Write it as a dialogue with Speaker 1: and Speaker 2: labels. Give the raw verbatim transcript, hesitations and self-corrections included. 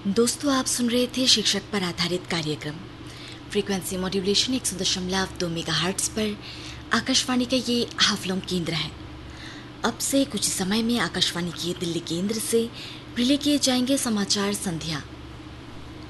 Speaker 1: दोस्तों, आप सुन रहे थे शिक्षक पर आधारित कार्यक्रम। फ्रीक्वेंसी मॉड्यूलेशन एक सौ दशमलव दो मेगाहर्ट्ज़ पर आकाशवाणी का ये हाफलॉम केंद्र है। अब से कुछ समय में आकाशवाणी के दिल्ली केंद्र से रिले किए जाएंगे समाचार संध्या।